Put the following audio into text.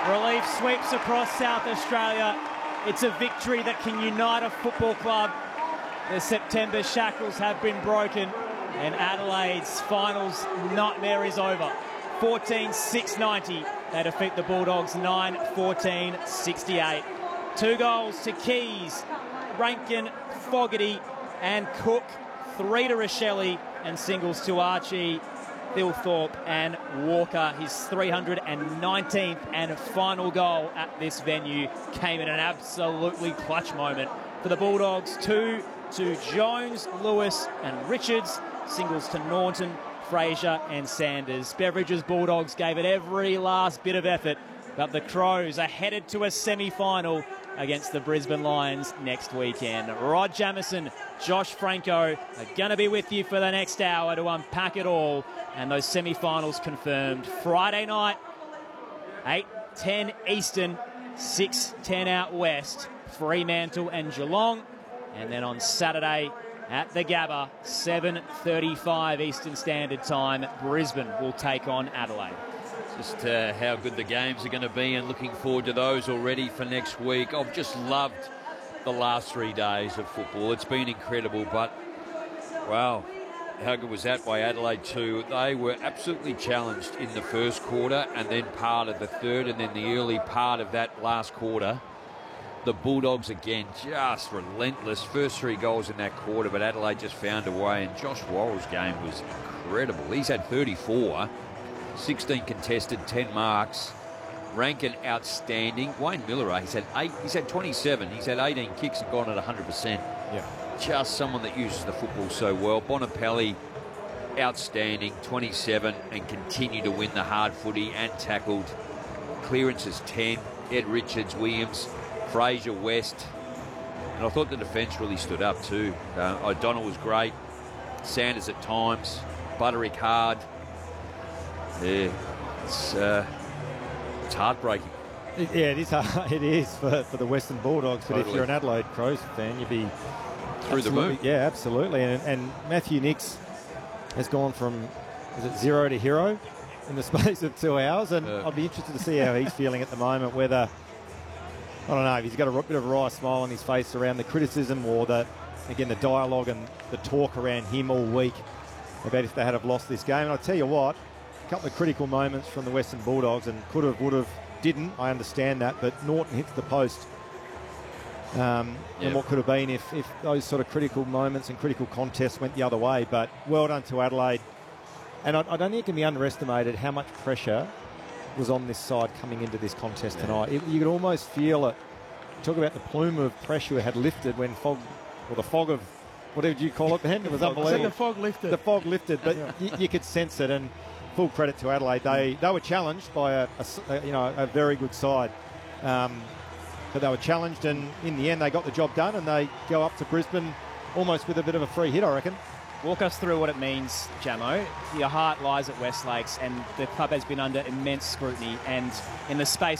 Relief sweeps across South Australia. It's a victory that can unite a football club. The September shackles have been broken, and Adelaide's finals nightmare is over. 14-6-90. They defeat the Bulldogs 9-14-68. 2 goals to Keys, Rankin, Fogarty and Cook. 3 to Rochelle and singles to Archie, Thilthorpe and Walker. His 319th and final goal at this venue came in an absolutely clutch moment for the Bulldogs. 2 to Jones, Lewis and Richards. Singles to Norton, Fraser and Sanders. Beveridge's Bulldogs gave it every last bit of effort, but the Crows are headed to a semi-final against the Brisbane Lions next weekend. Rod Jamieson, Josh Franco are going to be with you for the next hour to unpack it all, and those semi-finals confirmed. Friday night, 8:10 Eastern, 6:10 out west, Fremantle and Geelong. And then on Saturday at the Gabba, 7:35 Eastern Standard Time, Brisbane will take on Adelaide. Just how good the games are going to be, and looking forward to those already for next week. I've just loved the last 3 days of football. It's been incredible, but wow, how good was that by Adelaide too? They were absolutely challenged in the first quarter and then part of the third, and then the early part of that last quarter. The Bulldogs again, just relentless. First 3 goals in that quarter, but Adelaide just found a way, and Josh Worrell's game was incredible. He's had 34. 16 contested, 10 marks. Rankin outstanding. Wayne Miller, he's had 27. He's had 18 kicks and gone at 100%. Yeah. Just someone that uses the football so well. Bonapelli, outstanding, 27, and continue to win the hard footy and tackled. Clearances 10. Ed Richards, Williams, Fraser, West. And I thought the defence really stood up too. O'Donnell was great. Sanders at times. Butterick hard. Yeah, it's heartbreaking. Yeah, it is hard. It is for the Western Bulldogs. But Totally. if you're an Adelaide Crows fan, you'd be Through the moon. Yeah, absolutely. And Matthew Nicks has gone from, is it 0 to hero in the space of 2 hours? And I'd be interested to see how he's feeling at the moment, whether, I don't know, if he's got a bit of a wry smile on his face around the criticism or the dialogue and the talk around him all week about if they had have lost this game. And I'll tell you what, a couple of critical moments from the Western Bulldogs, and could have, would have, didn't. I understand that, but Norton hits the post. And what could have been if those sort of critical moments and critical contests went the other way. But well done to Adelaide. And I don't think it can be underestimated how much pressure was on this side coming into this contest tonight. You could almost feel it. Talk about the plume of pressure had lifted when the fog of, whatever you call it, Ben? It was unbelievable. The fog lifted. The fog lifted, but you could sense it. And full credit to Adelaide. They were challenged by a very good side. But they were challenged, and in the end they got the job done, and they go up to Brisbane almost with a bit of a free hit, I reckon. Walk us through what it means, Jamo. Your heart lies at Westlakes, and the club has been under immense scrutiny, and in the space